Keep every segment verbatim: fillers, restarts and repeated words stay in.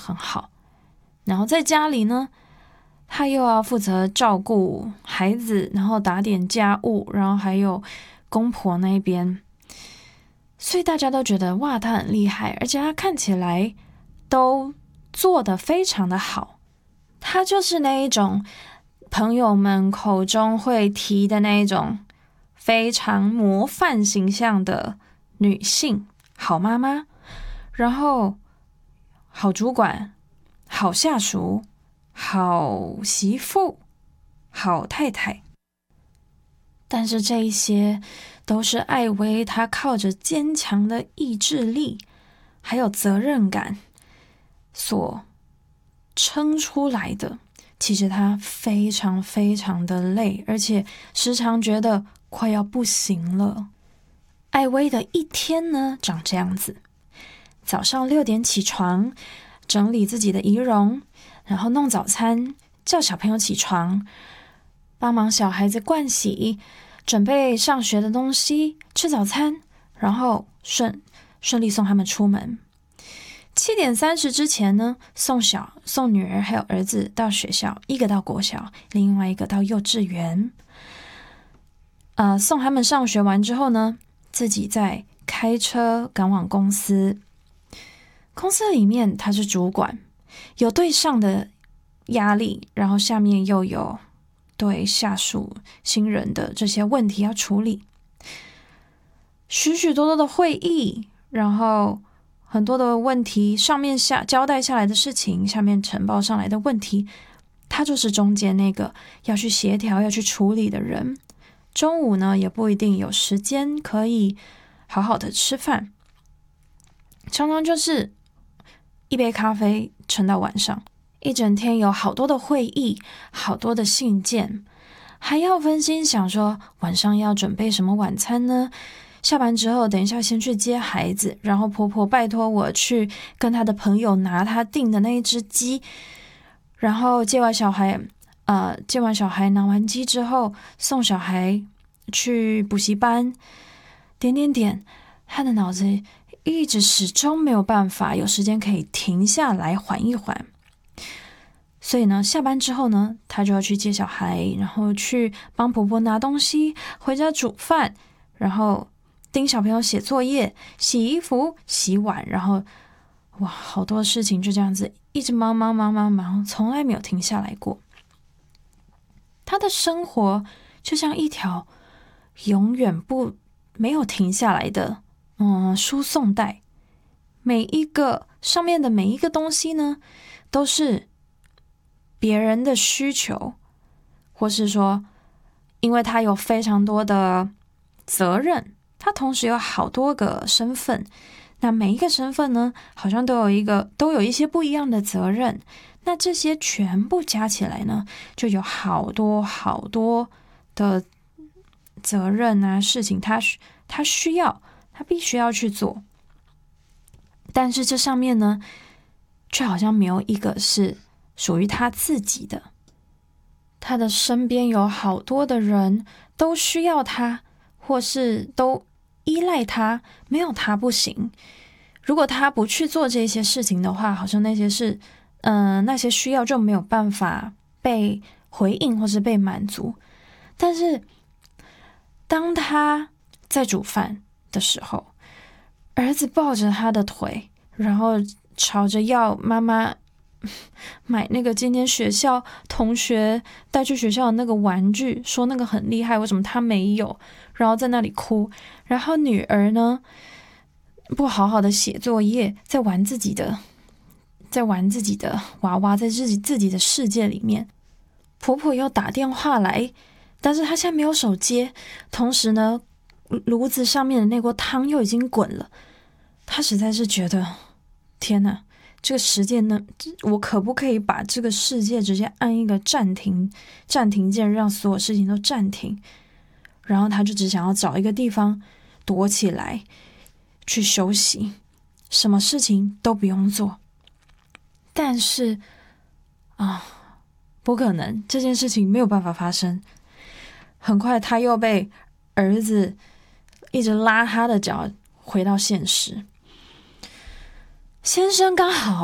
很好。然后在家里呢，他又要负责照顾孩子，然后打点家务，然后还有公婆那边，所以大家都觉得哇，他很厉害，而且他看起来都做得非常的好。他就是那一种朋友们口中会提的那一种非常模范形象的女性，好妈妈，然后好主管，好下属，好媳妇，好太太。但是这一些都是艾薇她靠着坚强的意志力还有责任感所撑出来的。其实她非常非常的累，而且时常觉得快要不行了。艾薇的一天呢长这样子，早上六点起床，整理自己的仪容，然后弄早餐，叫小朋友起床，帮忙小孩子盥洗，准备上学的东西，吃早餐，然后顺顺利送他们出门。七点三十之前呢，送小送女儿还有儿子到学校，一个到国小，另外一个到幼稚园。呃，送他们上学完之后呢，自己再开车赶往公司。公司里面他是主管，有对上的压力，然后下面又有对下属新人的这些问题要处理，许许多多的会议，然后很多的问题，上面下交代下来的事情，下面呈报上来的问题，他就是中间那个要去协调要去处理的人。中午呢也不一定有时间可以好好的吃饭，常常就是一杯咖啡撑到晚上，一整天有好多的会议，好多的信件，还要分心想说晚上要准备什么晚餐呢？下班之后等一下先去接孩子，然后婆婆拜托我去跟她的朋友拿她订的那一只鸡，然后接完小孩呃，接完小孩拿完鸡之后送小孩去补习班，点点点，她的脑子一直始终没有办法有时间可以停下来缓一缓。所以呢，下班之后呢，她就要去接小孩，然后去帮婆婆拿东西，回家煮饭，然后盯小朋友写作业，洗衣服，洗碗，然后哇，好多事情就这样子一直忙忙忙忙忙，从来没有停下来过。他的生活就像一条永远不没有停下来的嗯输送带，每一个上面的每一个东西呢，都是别人的需求，或是说因为他有非常多的责任，他同时有好多个身份，那每一个身份呢，好像都有一个都有一些不一样的责任，那这些全部加起来呢，就有好多好多的责任啊事情他他需要他必须要去做，但是这上面呢，却好像没有一个是属于他自己的。他的身边有好多的人都需要他，或是都依赖他，没有他不行。如果他不去做这些事情的话，好像那些事，嗯、呃，那些需要就没有办法被回应或是被满足。但是当他在煮饭的时候，儿子抱着他的腿，然后吵着要妈妈买那个今天学校同学带去学校的那个玩具，说那个很厉害，为什么他没有，然后在那里哭。然后女儿呢不好好的写作业，在玩自己的在玩自己的娃娃，在自己自己的世界里面。婆婆又打电话来，但是她现在没有手接，同时呢炉子上面的那锅汤又已经滚了。她实在是觉得天哪，这个世界呢，我可不可以把这个世界直接按一个暂停暂停键，让所有事情都暂停。然后他就只想要找一个地方躲起来去休息，什么事情都不用做。但是啊，不可能，这件事情没有办法发生。很快他又被儿子一直拉他的脚回到现实。先生刚好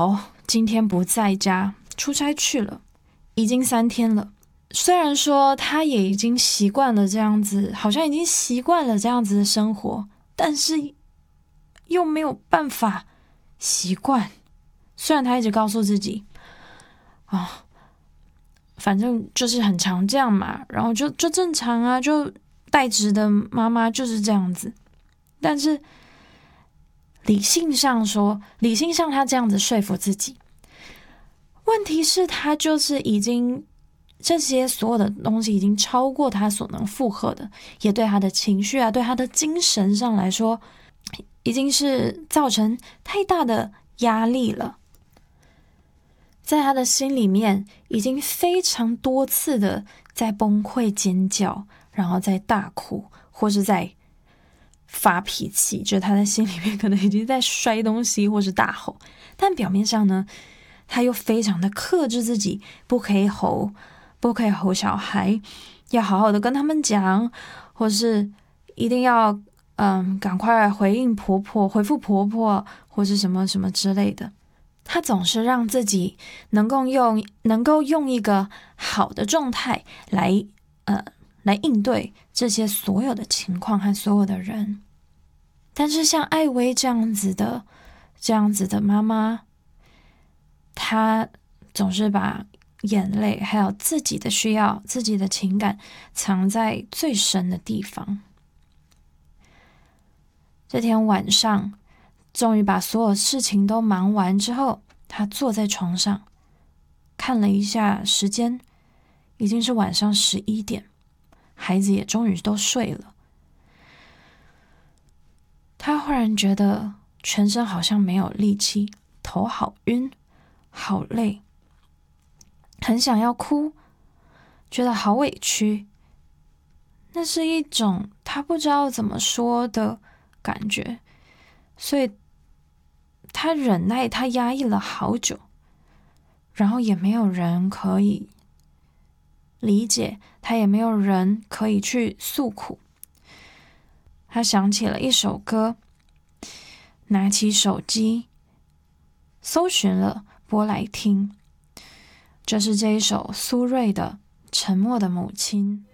今天不在家，出差去了，已经三天了。虽然说他也已经习惯了这样子，好像已经习惯了这样子的生活，但是又没有办法习惯。虽然他一直告诉自己啊、哦，反正就是很常这样嘛，然后就就正常啊，就带职的妈妈就是这样子。但是理性上说，理性上他这样子说服自己，问题是他就是已经这些所有的东西已经超过他所能负荷的，也对他的情绪啊，对他的精神上来说，已经是造成太大的压力了。在他的心里面，已经非常多次的在崩溃尖叫，然后在大哭，或是在发脾气，就他在心里面可能已经在摔东西或是大吼，但表面上呢，他又非常的克制自己，不可以吼，不可以吼小孩，要好好的跟他们讲，或是一定要嗯赶快回应婆婆，回复婆婆，或是什么什么之类的。他总是让自己能够用能够用一个好的状态来呃来应对这些所有的情况和所有的人。但是像艾薇这样子的这样子的妈妈，她总是把眼泪还有自己的需要、自己的情感藏在最深的地方。这天晚上，终于把所有事情都忙完之后，她坐在床上，看了一下时间，已经是晚上十一点，孩子也终于都睡了。她忽然觉得全身好像没有力气，头好晕，好累，很想要哭，觉得好委屈。那是一种她不知道怎么说的感觉，所以她忍耐，她压抑了好久，然后也没有人可以理解，她也没有人可以去诉苦。她想起了一首歌，拿起手机搜寻了，播来听。这是这一首苏芮的《沉默的母亲》。